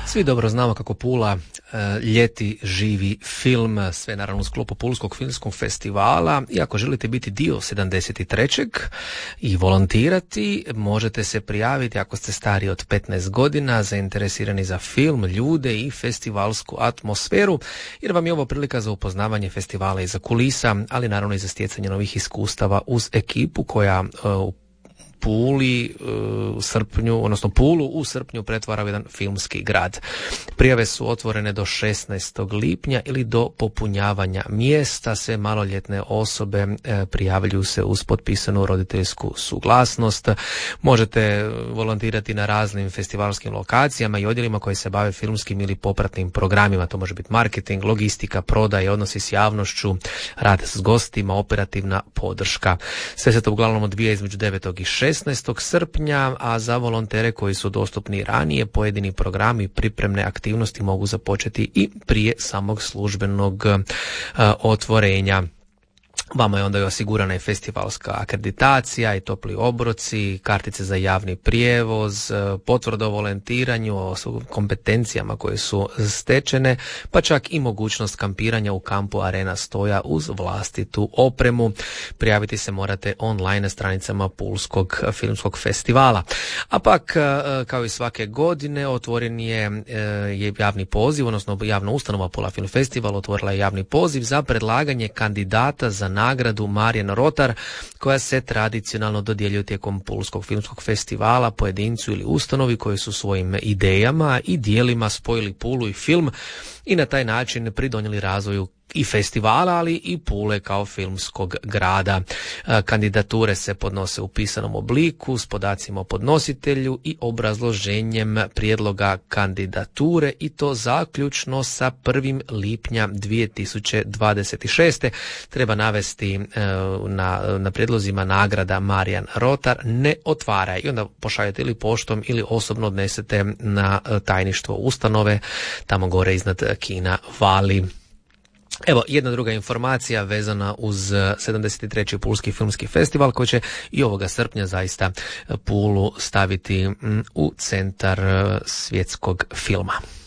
Svi dobro znamo kako Pula ljeti živi film, sve naravno u sklopu Pulskog filmskog festivala. I ako želite biti dio 73. i volontirati, možete se prijaviti ako ste stariji od 15 godina, zainteresirani za film, ljude i festivalsku atmosferu, jer vam je ovo prilika za upoznavanje festivala iza kulisa, ali naravno i za stjecanje novih iskustava uz ekipu koja u Pulu u srpnju pretvara u jedan filmski grad. Prijave su otvorene do 16. lipnja ili do popunjavanja mjesta. Sve maloljetne osobe prijavljuju se uz potpisanu roditeljsku suglasnost. Možete volontirati na raznim festivalskim lokacijama i odjelima koji se bave filmskim ili popratnim programima. To može biti marketing, logistika, prodaje, odnosi s javnošću, rad s gostima, operativna podrška. Sve se to uglavnom odvija između 9. i 16. srpnja, a za volontere koji su dostupni ranije, pojedini programi i pripremne aktivnosti mogu započeti i prije samog službenog otvorenja. Vama je onda i osigurana i festivalska akreditacija i topli obroci, kartice za javni prijevoz, potvrda o volontiranju, o kompetencijama koje su stečene, pa čak i mogućnost kampiranja u kampu Arena Stoja uz vlastitu opremu. Prijaviti se morate online na stranicama Pulskog filmskog festivala. A pak, kao i svake godine, otvoren je javni poziv, odnosno javna ustanova Pula Film Festival otvorila je javni poziv za predlaganje kandidata za nagradu Marijan Rotar, koja se tradicionalno dodjeljuje tijekom Pulskog filmskog festivala pojedincu ili ustanovi koji su svojim idejama i dijelima spojili Pulu i film i na taj način pridonijeli razvoju i festivala, ali i Pule kao filmskog grada. Kandidature se podnose u pisanom obliku s podacima o podnositelju i obrazloženjem prijedloga kandidature, i to zaključno sa 1. lipnja 2026. Treba navesti na prijedlozima nagrada Marijan Rotar ne otvaraj, i onda pošaljete ili poštom ili osobno odnesete na tajništvo ustanove tamo gore iznad kina Vali. Evo, jedna druga informacija vezana uz 73. Pulski filmski festival koji će i ovoga srpnja zaista Pulu staviti u centar svjetskog filma.